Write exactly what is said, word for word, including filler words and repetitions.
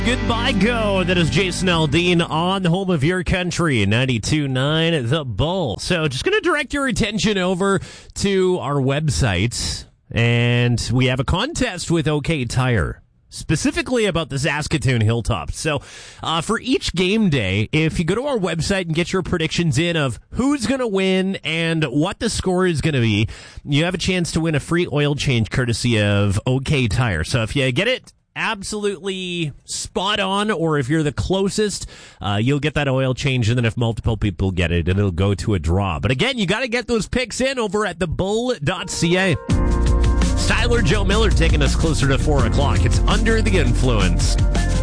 Goodbye, go. That is Jason Aldean on the home of your country, ninety-two point nine The Bull. So just going to direct your attention over to our website, and we have a contest with OK Tire, specifically about the Saskatoon Hilltops. So uh, for each game day, if you go to our website and get your predictions in of who's going to win and what the score is going to be, you have a chance to win a free oil change courtesy of OK Tire. So if you get it absolutely spot on, or if you're the closest, uh, you'll get that oil change, and then if multiple people get it, it'll go to a draw. But again, you got to get those picks in over at the bull dot c a. Tyler Joe Miller taking us closer to four o'clock. It's Under the Influence.